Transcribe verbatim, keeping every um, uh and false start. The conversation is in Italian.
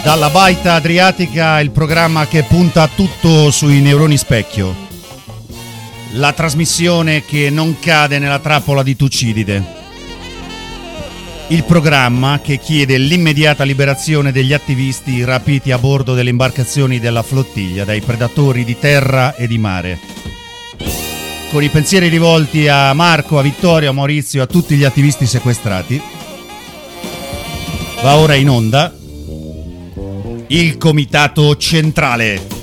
Dalla baita adriatica, il programma che punta tutto sui neuroni specchio. La trasmissione che non cade nella trappola di Tucidide. Il programma che chiede l'immediata liberazione degli attivisti rapiti a bordo delle imbarcazioni della flottiglia dai predatori di terra e di mare. Con i pensieri rivolti a Marco, a Vittorio, a Maurizio, a tutti gli attivisti sequestrati, va ora in onda il Comitato Centrale.